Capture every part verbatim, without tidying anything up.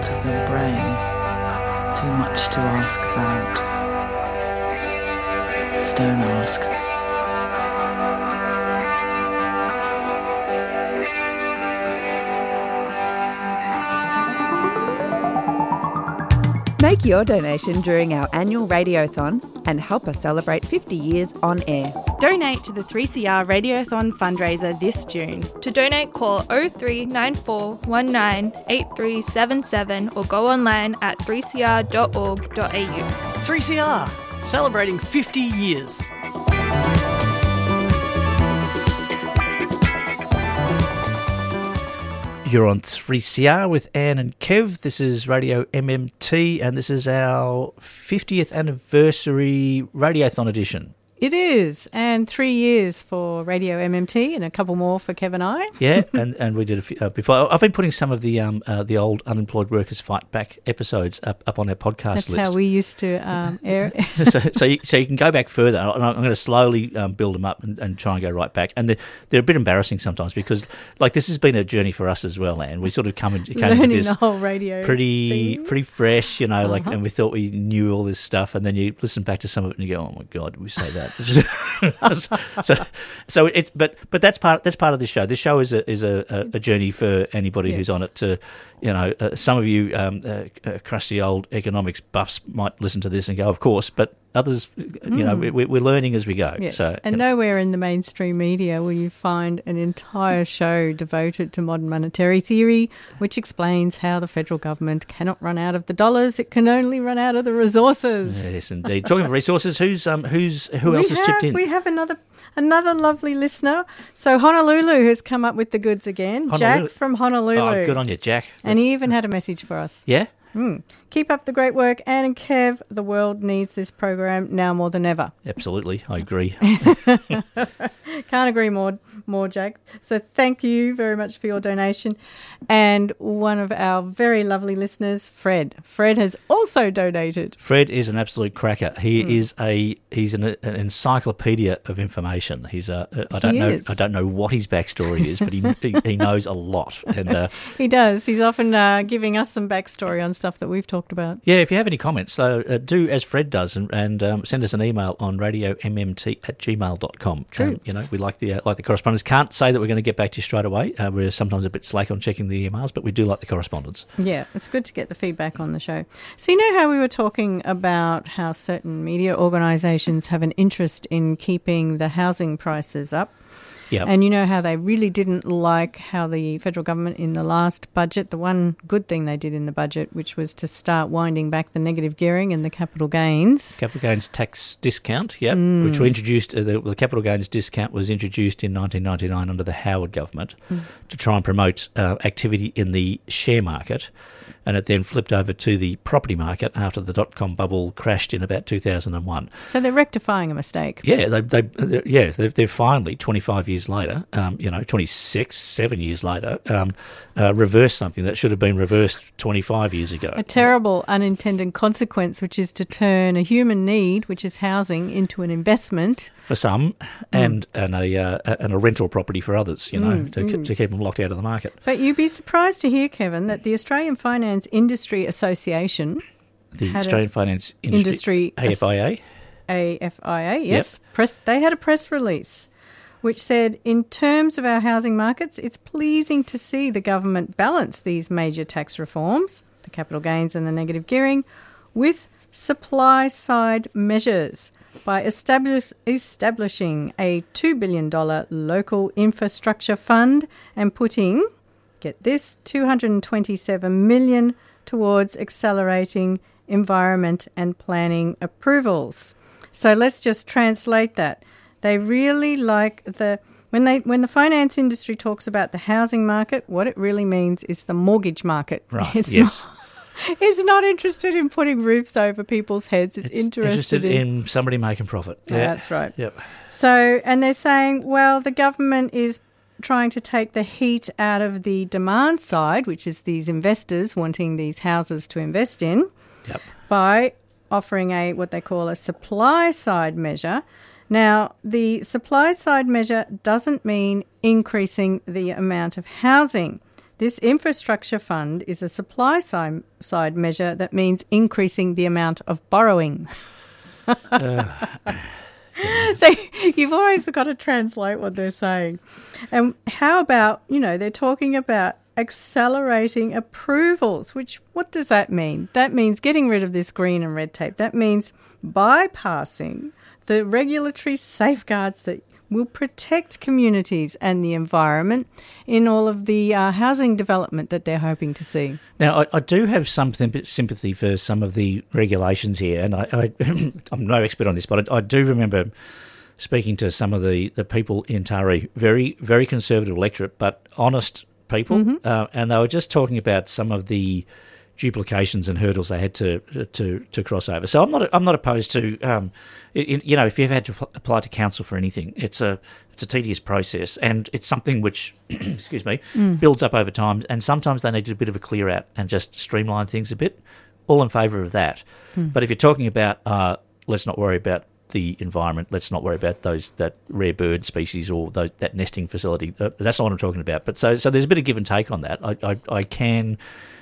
part of the brain too much to ask about. So don't ask. Make your donation during our annual Radiothon and help us celebrate fifty years on air. Donate to the three C R Radiothon fundraiser this June. To donate, call oh three nine four one nine eight three seven seven or go online at three c r dot org dot a u. three C R, celebrating fifty years. You're on three C R with Anne and Kev. This is Radio M M T, and this is our fiftieth anniversary Radiothon edition. It is, and three years for Radio M M T and a couple more for Kev and I. Yeah, and, and we did a few uh, before. I've been putting some of the um uh, the old Unemployed Workers Fight Back episodes up, up on our podcast That's list. That's how we used to um, air it. so, so, you, so you can go back further, and I'm going to slowly um, build them up and, and try and go right back. And they're, they're a bit embarrassing sometimes because, like, this has been a journey for us as well, Anne. We sort of come and came Learning into this the whole radio pretty thing. pretty fresh, you know, Uh-huh. like, and we thought we knew all this stuff, and then you listen back to some of it and you go, oh my God, did we say that? so, so it's but but that's part that's part of this show. This show is a is a, a, a journey for anybody Yes. who's on it. To you know, uh, some of you um, uh, uh, crusty old economics buffs might listen to this and go, of course, but others, you know, we, we're learning as we go. Yes, So, and you know, nowhere in the mainstream media will you find an entire show devoted to modern monetary theory, which explains how the federal government cannot run out of the dollars; it can only run out of the resources. yes, indeed. Talking of resources, who's um who's who we else has have, chipped in? We have another another lovely listener. So Honolulu has come up with the goods again. Honolulu. Jack from Honolulu. Oh, good on you, Jack. And That's- he even had a message for us. yeah. Mm. Keep up the great work, Anne and Kev. The world needs this program now more than ever. Absolutely, I agree. Can't agree more, more, Jack. So thank you very much for your donation. And one of our very lovely listeners, Fred. Fred has also donated. Fred is an absolute cracker. He mm. is a he's an, an encyclopedia of information. He's a I don't he know is. I don't know what his backstory is, but he he, he knows a lot. And uh, he does. He's often uh, giving us some backstory on stuff that we've talked about. yeah, if you have any comments, uh, uh, do as Fred does, and, and um, send us an email on radio m m t at gmail dot com. True. Um, you know, we like the uh, like the correspondence. Can't say that we're going to get back to you straight away. Uh, we're sometimes a bit slack on checking the emails, but we do like the correspondence. Yeah, it's good to get the feedback on the show. So you know how we were talking about how certain media organisations have an interest in keeping the housing prices up? Yeah. And you know how they really didn't like how the federal government in the last budget, the one good thing they did in the budget, which was to start winding back the negative gearing and the capital gains. Capital gains tax discount, yep, Mm. which we introduced. Uh, the, the capital gains discount was introduced in nineteen ninety-nine under the Howard government Mm. to try and promote uh, activity in the share market, and it then flipped over to the property market after the dot-com bubble crashed in about two thousand one. So they're rectifying a mistake. Yeah, they, they, they're, yeah, they're, they're finally twenty-five years later, um, you know, twenty-six, seven years later, um, uh, reversed something that should have been reversed twenty-five years ago. A terrible unintended consequence, which is to turn a human need, which is housing, into an investment. For some, and mm. and a uh, and a rental property for others, you know, Mm, to, mm. to keep them locked out of the market. But you'd be surprised to hear, Kevin, that the Australian Finance Industry Association, The had Australian a Finance Industry, Industry A F I A, A F I A, yes, press, they had a press release which said, in terms of our housing markets, it's pleasing to see the government balance these major tax reforms, the capital gains and the negative gearing, with supply-side measures by establish, establishing a two billion dollars local infrastructure fund and putting, get this, two hundred twenty-seven million dollars towards accelerating environment and planning approvals. So let's just translate that. They really like the when they when the finance industry talks about the housing market, what it really means is the mortgage market. Right? It's yes. Not, it's not interested in putting roofs over people's heads. It's, It's interested, interested in, in somebody making profit. Yeah, that's right. Yep. So, and they're saying, well, the government is trying to take the heat out of the demand side, which is these investors wanting these houses to invest in, Yep. by offering a what they call a supply side measure. Now, the supply side measure doesn't mean increasing the amount of housing. This infrastructure fund is a supply si- side measure that means increasing the amount of borrowing. uh, So you've always got to translate what they're saying. And how about, you know, they're talking about accelerating approvals, which what does that mean? That means getting rid of this green and red tape. That means bypassing the regulatory safeguards that will protect communities and the environment in all of the uh, housing development that they're hoping to see. Now, I, I do have some sympathy for some of the regulations here, and I, I, I'm no expert on this, but I, I do remember speaking to some of the, the people in Taree, very, very conservative electorate, but honest people, mm-hmm. uh, and they were just talking about some of the duplications and hurdles they had to to to cross over. So I'm not I'm not opposed to um, it, you know, if you've had to apply to council for anything, it's a it's a tedious process, and it's something which excuse me mm. builds up over time, and sometimes they need a bit of a clear out and just streamline things a bit. All in favour of that. Mm. But if you're talking about uh, let's not worry about the environment, let's not worry about those that rare bird species or those, that nesting facility. Uh, that's not what I'm talking about. But so so there's a bit of give and take on that. I I, I can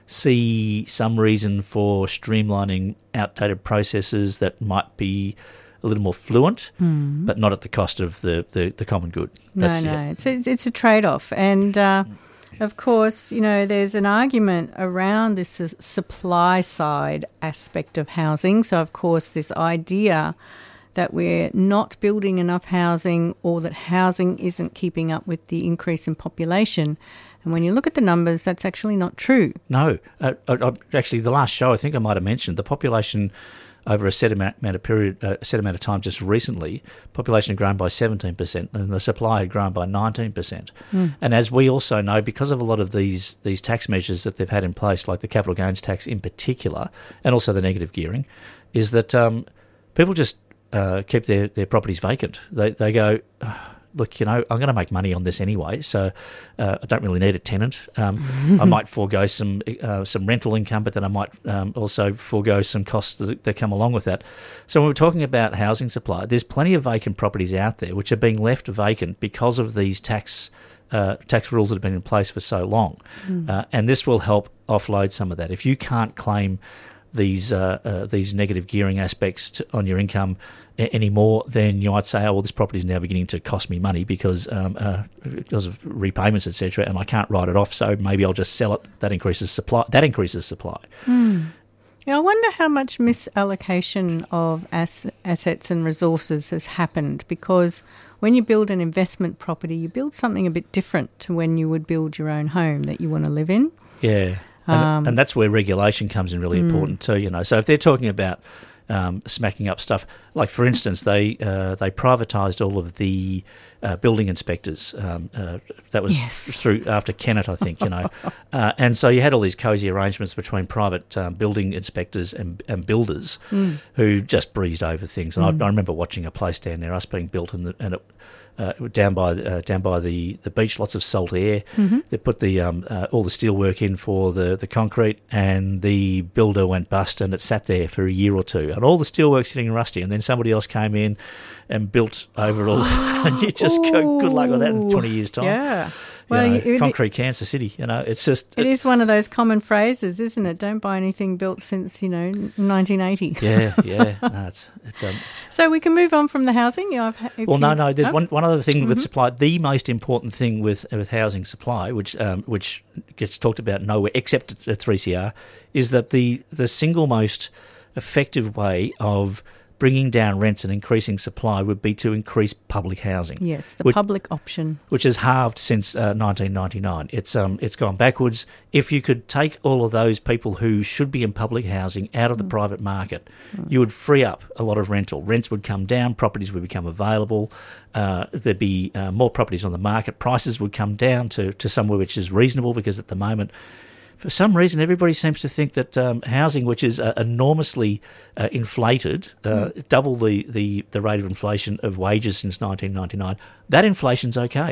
see some reason for streamlining outdated processes that might be a little more fluent, mm. but not at the cost of the, the, the common good. That's no, no, it. it's, it's it's a trade-off. And, uh, of course, you know, there's an argument around this uh, supply side aspect of housing. So, of course, this idea that we're not building enough housing or that housing isn't keeping up with the increase in population. And when you look at the numbers, that's actually not true. No. Uh, I, I, actually, the last show, I think I might have mentioned, the population over a set amount, amount of period, uh, a set amount of time just recently, population had grown by seventeen percent and the supply had grown by nineteen percent. Mm. And as we also know, because of a lot of these, these tax measures that they've had in place, like the capital gains tax in particular, and also the negative gearing, is that um, people just uh, keep their, their properties vacant. They, they go... Oh, look, you know, I'm going to make money on this anyway, so uh, I don't really need a tenant. Um, I might forego some uh, some rental income, but then I might um, also forego some costs that, that come along with that. So when we're talking about housing supply, there's plenty of vacant properties out there which are being left vacant because of these tax uh, tax rules that have been in place for so long. Mm. Uh, and this will help offload some of that. If you can't claim these uh, uh, these negative gearing aspects to, on your income anymore, then you might say, oh, well, this property is now beginning to cost me money because um, uh, because of repayments, et cetera, and I can't write it off, so maybe I'll just sell it. That increases supply. That increases supply. Mm. Yeah, I wonder how much misallocation of ass- assets and resources has happened, because when you build an investment property, you build something a bit different to when you would build your own home that you want to live in. Yeah, and, um, and that's where regulation comes in really mm. important too, you know. So if they're talking about Um, smacking up stuff. Like, for instance, they uh, they privatised all of the uh, building inspectors. Um, uh, that was yes. through after Kennett, I think, you know. uh, and so you had all these cosy arrangements between private um, building inspectors and, and builders mm. who just breezed over things. And mm. I, I remember watching a place down there, us being built, and, the, and it, uh, down by uh, down by the, the beach, lots of salt air. Mm-hmm. They put the um, uh, all the steel work in for the, the concrete, and the builder went bust, and it sat there for a year or two, and all the steel work's sitting rusty. And then somebody else came in and built over it all, and you just go, good luck with that in twenty years' time. Yeah. You Well, know, it, concrete Kansas City, you know, it's just... It, it is one of those common phrases, isn't it? Don't buy anything built since, you know, nineteen eighty. Yeah, yeah. No, it's, it's, um, so we can move on from the housing? You know, if well, no, you, no. There's oh. one, one other thing mm-hmm. with supply. The most important thing with, with housing supply, which um, which gets talked about nowhere except at three C R, is that the, the single most effective way of bringing down rents and increasing supply would be to increase public housing. Yes, the which, public option. Which has halved since uh, nineteen ninety-nine. It's um it's gone backwards. If you could take all of those people who should be in public housing out of the mm. private market, mm. you would free up a lot of rental. Rents would come down, properties would become available, uh, there'd be uh, more properties on the market, prices would come down to, to somewhere which is reasonable, because at the moment, for some reason, everybody seems to think that um, housing, which is uh, enormously uh, inflated, uh, mm. double the, the, the rate of inflation of wages since nineteen ninety-nine, that inflation's okay.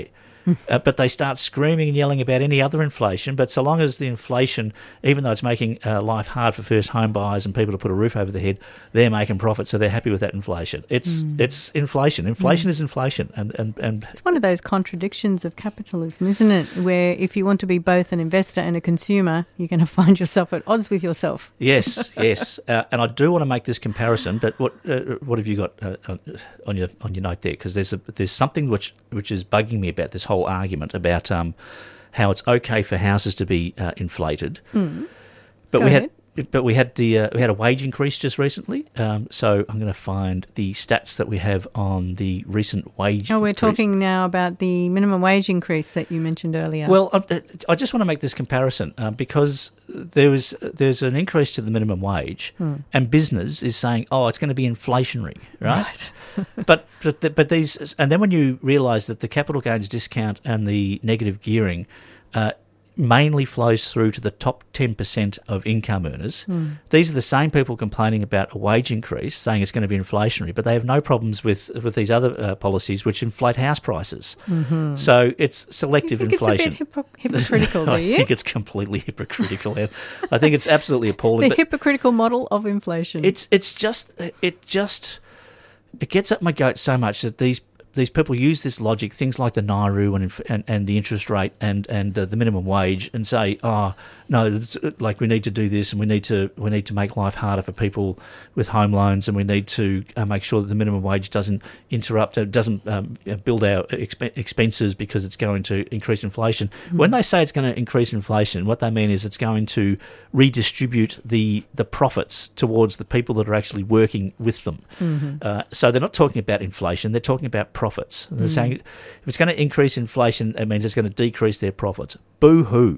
uh, but they start screaming and yelling about any other inflation. But so long as the inflation, even though it's making uh, life hard for first home buyers and people to put a roof over their head, they're making profit, so they're happy with that inflation. It's mm. it's inflation. Inflation mm. is inflation, and, and and it's one of those contradictions of capitalism, isn't it? Where if you want to be both an investor and a consumer, you're going to find yourself at odds with yourself. Yes, yes, uh, and I do want to make this comparison. But what uh, what have you got uh, on your on your note there? Because there's a, there's something which which is bugging me about this whole argument about um, how it's okay for houses to be uh, inflated, mm. but Go we ahead. had. But we had the uh, we had a wage increase just recently, um, so I'm going to find the stats that we have on the recent wage. Oh, we're increase. talking now about the minimum wage increase that you mentioned earlier. Well, I, I just want to make this comparison uh, because there was there's an increase to the minimum wage, hmm. and business is saying, oh, it's going to be inflationary, right? Right. but but the, but these, and then when you realise that the capital gains discount and the negative gearing. Uh, mainly flows through to the top ten percent of income earners. Mm. These are the same people complaining about a wage increase, saying it's going to be inflationary, but they have no problems with, with these other uh, policies which inflate house prices. Mm-hmm. So it's selective you think inflation. It's a bit hypo- hypocritical, do I you? think it's completely hypocritical. And I think it's absolutely appalling. The hypocritical model of inflation. It's it's just it just it gets up my goat so much that these these people use this logic, things like the Nauru and and, and the interest rate and and uh, the minimum wage, and say, oh no, it's, like we need to do this, and we need to we need to make life harder for people with home loans, and we need to uh, make sure that the minimum wage doesn't interrupt, uh, doesn't um, build our exp- expenses because it's going to increase inflation. Mm-hmm. When they say it's going to increase inflation, what they mean is it's going to redistribute the the profits towards the people that are actually working with them. Mm-hmm. Uh, so they're not talking about inflation; they're talking about profits. They're mm. saying if it's going to increase inflation, it means it's going to decrease their profits. Boo-hoo.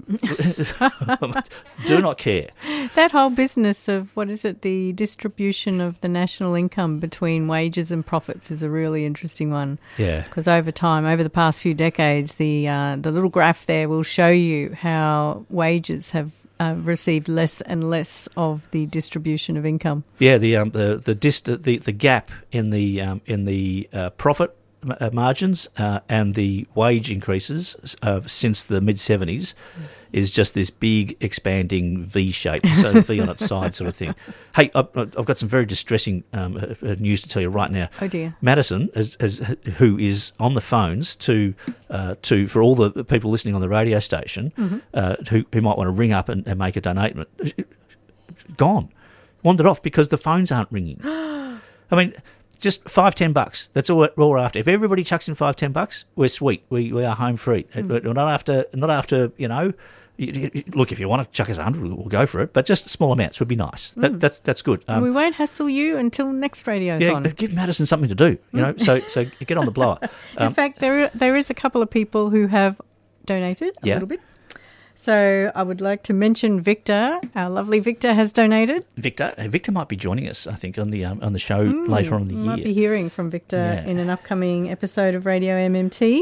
Do not care. That whole business of, what is it, the distribution of the national income between wages and profits is a really interesting one. Yeah. Because over time, over the past few decades, the uh, the little graph there will show you how wages have uh, received less and less of the distribution of income. Yeah, the um, the the, dist- the the gap in the um, in the uh, profit uh, margins uh, and the wage increases uh, since the mid seventies mm. is just this big expanding V shape, so the V on its side sort of thing. Hey, I've, I've got some very distressing um, news to tell you right now. Oh dear. Madison, as, as, who is on the phones to uh, to for all the people listening on the radio station, mm-hmm. uh, who who might want to ring up and, and make a donation, gone, wandered off because the phones aren't ringing. I mean. Just five, ten bucks. That's all we're, all we're after. If everybody chucks in five, ten bucks, we're sweet. We we are home free. Mm. We're not after, not after. You know, you, you, look, if you want to chuck us a hundred, we'll go for it. But just small amounts would be nice. Mm. That, that's that's good. Um, we won't hassle you until next radio's yeah, on. Give Madison something to do. You know, so so get on the blower. Um, in fact, there there is a couple of people who have donated a yeah. little bit. So I would like to mention Victor. Our lovely Victor has donated. Victor, Victor might be joining us, I think, on the um, on the show mm, later on in the year. Might be hearing from Victor yeah. in an upcoming episode of Radio M M T.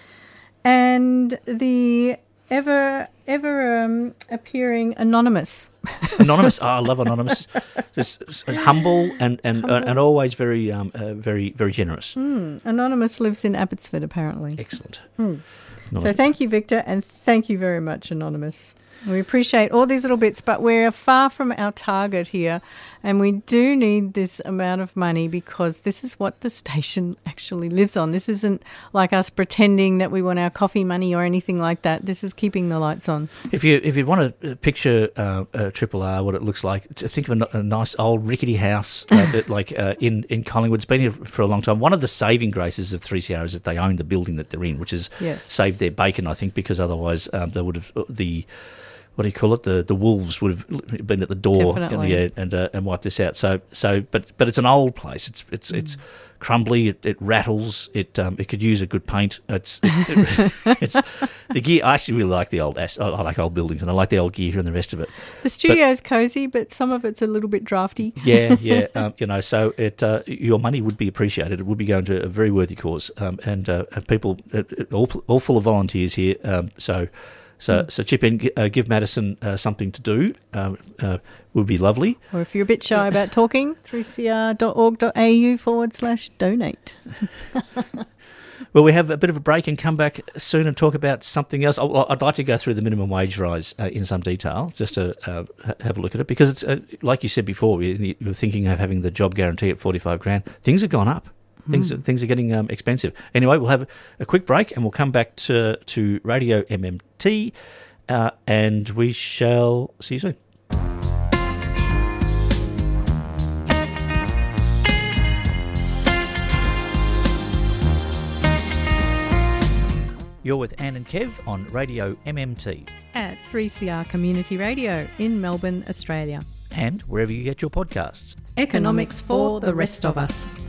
And the ever ever um, appearing Anonymous. Anonymous, oh, I love Anonymous. Just, just humble and and humble. Uh, and always very um uh, very very generous. Mm, Anonymous lives in Abbotsford, apparently. Excellent. Mm. So thank you, Victor, and thank you very much, Anonymous. We appreciate all these little bits, but we're far from our target here, and we do need this amount of money because this is what the station actually lives on. This isn't like us pretending that we want our coffee money or anything like that. This is keeping the lights on. If you if you want to picture uh, uh, Triple R, what it looks like, think of a, a nice old rickety house uh, that, like uh, in, in Collingwood. It's been here for a long time. One of the saving graces of three C R is that they own the building that they're in, which has yes. saved their bacon, I think, because otherwise um, they would have the... What do you call it? The the wolves would have been at the door and, yeah, and uh, and wiped this out. So so but but it's an old place. It's it's mm. it's crumbly. It, it rattles. It um it could use a good paint. It's it, it, it's the gear. I actually really like the old. I like old buildings and I like the old gear and the rest of it. The studio's but, cosy, but some of it's a little bit drafty. Yeah, yeah. um, you know, so it uh, your money would be appreciated. It would be going to a very worthy cause. Um, and, uh, and people it, it, all all full of volunteers here. Um, so. So, so chip in, uh, give Madison uh, something to do. Um, uh, would be lovely. Or if you're a bit shy about talking, three c r dot org dot a u forward slash donate. Well, we have a bit of a break and come back soon and talk about something else. I- I'd like to go through the minimum wage rise uh, in some detail, just to uh, ha- have a look at it, because it's uh, like you said before, you were thinking of having the job guarantee at forty-five grand. Things have gone up. Things mm. things are getting um, expensive. Anyway, we'll have a quick break and we'll come back to to Radio M M T, uh, and we shall see you soon. You're with Anne and Kev on Radio M M T. At three C R Community Radio in Melbourne, Australia. And wherever you get your podcasts. Economics for the rest of us.